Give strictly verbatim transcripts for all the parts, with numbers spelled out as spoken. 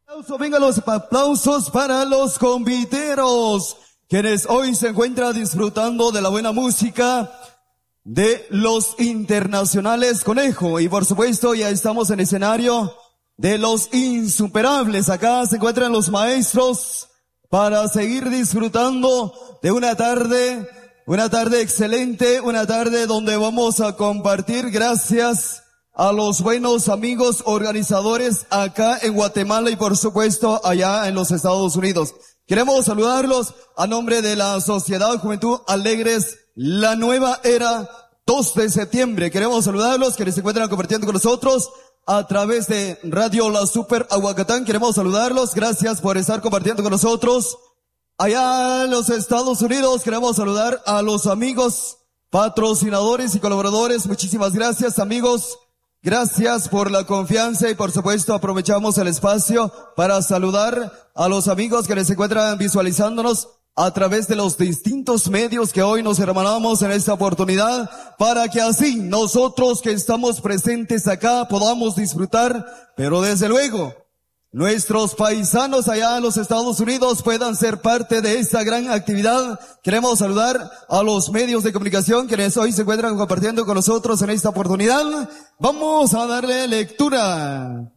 Aplauso, venga los aplausos para los conviteros, quienes hoy se encuentran disfrutando de la buena música de los internacionales Conejo. Y por supuesto ya estamos en el escenario de los insuperables. Acá se encuentran los maestros para seguir disfrutando de una tarde, una tarde excelente, una tarde donde vamos a compartir gracias a los buenos amigos organizadores acá en Guatemala y por supuesto allá en los Estados Unidos. Queremos saludarlos a nombre de la Sociedad Juventud Alegres, la nueva era dos de septiembre. Queremos saludarlos, que se encuentran compartiendo con nosotros a través de Radio La Super Aguacatán. Queremos saludarlos, gracias por estar compartiendo con nosotros. Allá en los Estados Unidos queremos saludar a los amigos patrocinadores y colaboradores. Muchísimas gracias, amigos. Gracias por la confianza y por supuesto aprovechamos el espacio para saludar a los amigos que se encuentran visualizándonos a través de los distintos medios que hoy nos hermanamos en esta oportunidad, para que así nosotros que estamos presentes acá podamos disfrutar, pero desde luego nuestros paisanos allá en los Estados Unidos puedan ser parte de esta gran actividad. Queremos saludar a los medios de comunicación quienes hoy se encuentran compartiendo con nosotros en esta oportunidad. Vamos a darle lectura.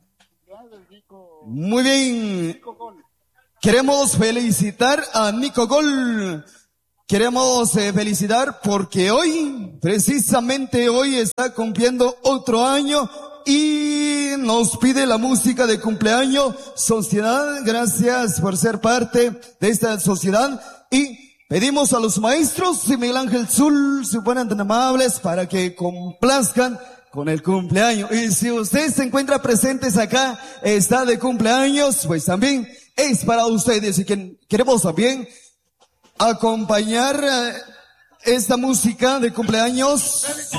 Muy bien. Queremos felicitar a Nico Gol. Queremos eh, felicitar porque hoy, precisamente hoy, está cumpliendo otro año y nos pide la música de cumpleaños. Sociedad, gracias por ser parte de esta sociedad y pedimos a los maestros y Miguel Ángel Zul, si fueran tan amables, para que complazcan con el cumpleaños. Y si usted se encuentra presentes acá, está de cumpleaños, pues también es para ustedes y que queremos también acompañar esta música de cumpleaños